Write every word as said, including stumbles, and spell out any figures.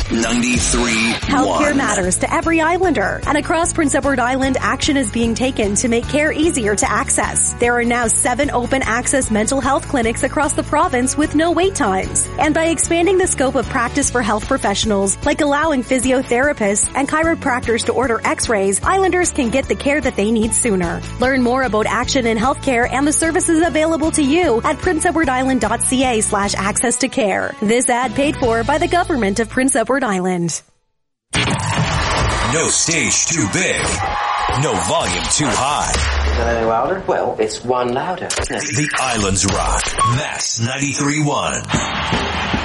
ninety-three point one. Healthcare matters to every Islander, and across Prince Edward Island, action is being taken to make care easier to access. There are now seven open access mental health clinics across the province with no wait times. And by expanding the scope of practice for health professionals, like allowing physiotherapists and chiropractors to order x-rays, Islanders can get the care that they need sooner. Learn more about action in healthcare and the services available to you at prince edward island dot c a slash access to care. This ad paid for by the government of Prince Edward Island. No stage too big. No volume too high. Is that any louder? Well, it's one louder. The Islands Rock. Max ninety-three point one.